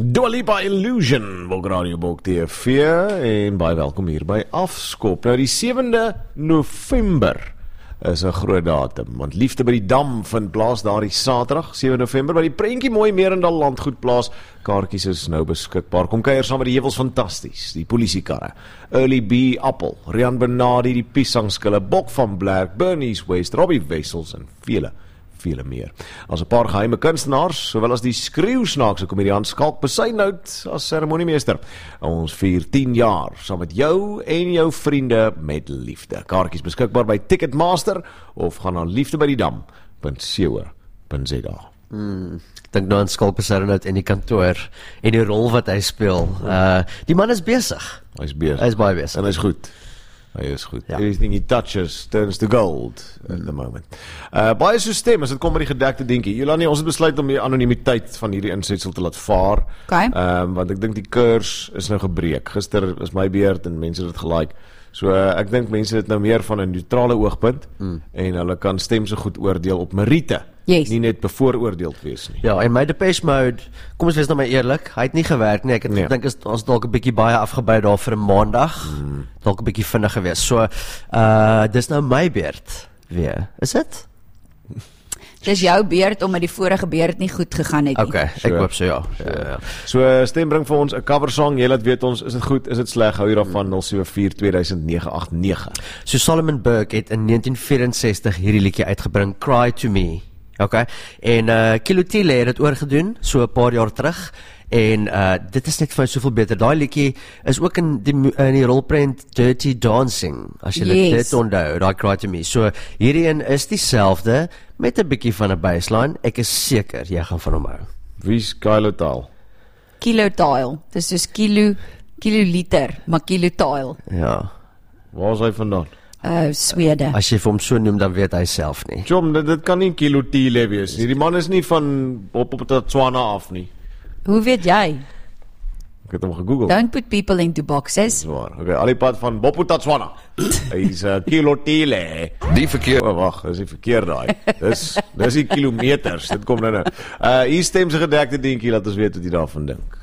Dua Lipa Illusion, Bok Radio Bok TV en baie welkom hier by Afskop. Nou die 7de November is 'n groot datum, want Liefde by die Dam vind plaas daardie Saterdag, 7 November, by die Prentjie Mooi Merendal Landgoedplaas. Kaartjies is nou beskikbaar. Kom kuier saam met die Heuwels Fantasties, die Polisiekarre, Early B Appel, Rian Benadi, die Piesangskille, Bok van Blerk, Bernice West, Robbie Wessels en vele meer. As 'n paar geheime kunstenaars, sowel as die skreeusnaakse komediant Skalk Besuinhout as seremoniemeester. Ons vier 10 jaar saam met jou en jou vriende met liefde. Kaartjies beskikbaar by Ticketmaster of gaan na liefdebydie-dam.co.za. Ek dink nou aan Skalk Besuinhout in die kantoor en die rol wat hy speel. Die man is besig. Hy is besig. Hy is baie besig. En hy is goed. Hy is goed. Ja. Everything he touches turns to gold at the moment. Baie so stem, as dit kom by die gedekte dingetjie. Jolani, ons het besluit om die anonimiteit van hierdie insetsel te laat vaar. Okay. Want ek dink die kurs is nou gebreek. Gister is my beurt en mense het dit gelike. So ek dink mense het nou meer van 'n neutrale oogpunt en hulle kan stem so goed oordeel op meriete. Yes. Nie net bevooroordeeld wees nie. Ja, en my Depeche Mode, kom ons wees nou maar eerlik, hy het nie gewerk nie. Ek het gedink ons dalk 'n bietjie baie afgebou daar vir 'n maandag. Dalk 'n bietjie vinnig gewees. So, dis nou my beurt weer. Is dit? Dis jou beurt omdat die vorige beurt nie goed gegaan het nie. Okay, ek hoop so ja. So stem bring vir ons 'n cover song. Jy laat weet ons, is dit goed, is dit sleg? Hou hier daarvan 074-2009-89. So Solomon Burke het in 1964 hierdie liedjie uitgebring, Cry to Me. Okay. En Kilutile het dit oorgedoen so 'n paar jaar terug. En dit is net vir my soveel beter. Daai liedjie is ook in die rolprent Dirty Dancing, as jy dit onthou, daai Cry to Me. So hierdie een is dieselfde met 'n bietjie van 'n baseline. Ek is seker jy gaan van hom hou. Wie's Kilotile? Kilotile. Dis soos kiloliter, maar kilotile. Ja. Waar is hy vandaan? Swede. As jy vir hom so noem, dan weet hy self nie. Jom, dit kan nie Kilotile wees nie. Die man is nie van Botswana af nie. Hoe weet jy? Ek het hom gegoogel. Don't put people into boxes. Zwaar. Okay, al die pad van Botswana. Hy's Kilotile. Die verkeer. Wag, dis die verkeer daai. Dis die kilometers. Dit kom nou. Hier stem se gedekte dingetjie, laat ons weet wat jy daarvan dink.